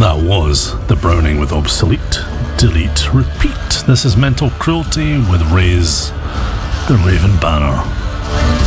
That was The Browning with Obsolete, Delete, Repeat. This is Mental Cruelty with Raise the Raven Banner.